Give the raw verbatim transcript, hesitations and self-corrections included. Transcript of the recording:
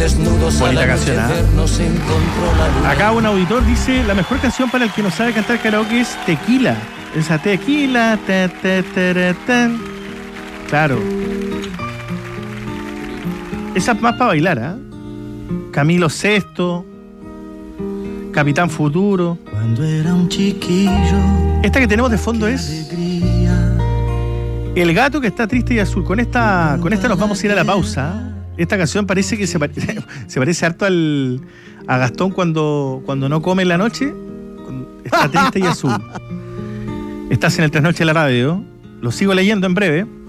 desnudos. Bonita canción, ¿eh? se encontró la luna. Acá un auditor dice, la mejor canción para el que no sabe cantar karaoke es Tequila. Esa Tequila, te, te, te, te, te. Claro. Esa es más para bailar, ¿ah? ¿eh? Camilo Sesto, Capitán Futuro. Cuando era un chiquillo. Esta que tenemos de fondo es El gato que está triste y azul. Con esta, con esta nos vamos a ir a la pausa. Esta canción parece que se, pare, se parece harto al, a Gastón cuando, cuando no come en la noche. Está triste y azul. Estás en el Trasnoche de la Radio. Lo sigo leyendo en breve.